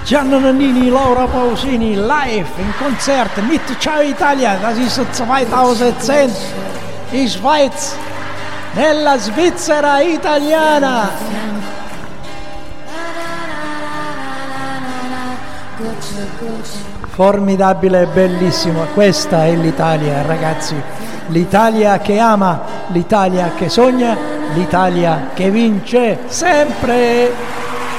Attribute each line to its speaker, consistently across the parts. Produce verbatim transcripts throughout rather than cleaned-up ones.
Speaker 1: Gianna Nannini, Laura Pausini, live in Konzert mit Ciao Italia. Das ist zweitausendzehn in Schweiz, nella Svizzera italiana. Formidabile e bellissimo, questa è l'Italia, ragazzi. L'Italia che ama, l'Italia che sogna, l'Italia che vince sempre.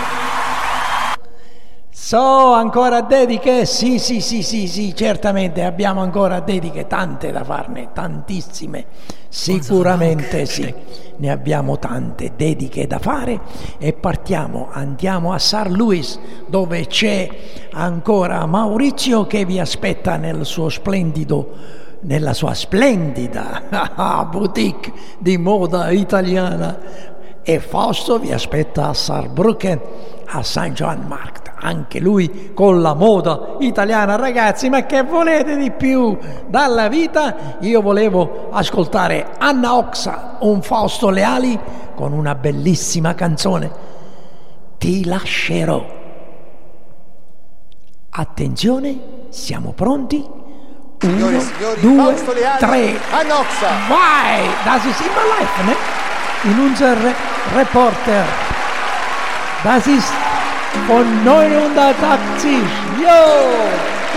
Speaker 1: So, ancora dediche? Sì, sì, sì, sì, sì, certamente abbiamo ancora dediche, tante da farne, tantissime, sicuramente sì, ne abbiamo tante dediche da fare e partiamo, andiamo a Saint Louis dove c'è ancora Maurizio che vi aspetta nel suo splendido, nella sua splendida boutique di moda italiana e Fausto vi aspetta a Saarbrücken, a Saint John Markt. Anche lui con la moda italiana. Ragazzi, ma che volete di più dalla vita? Io volevo ascoltare Anna Oxa, un Fausto Leali con una bellissima canzone, Ti lascerò. Attenzione, siamo pronti?
Speaker 2: Signori,
Speaker 1: Uno,
Speaker 2: signori,
Speaker 1: due,
Speaker 2: Fausto Leali,
Speaker 1: tre.
Speaker 2: Anna Oxa.
Speaker 1: Vai! Das ist immer live, ne? In unser Reporter. Das ist von neunhundertachtzig. Yo!